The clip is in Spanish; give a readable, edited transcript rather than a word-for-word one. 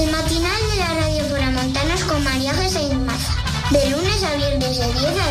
El matinal de la radio por Montanos con María José Maza. De lunes a viernes de 10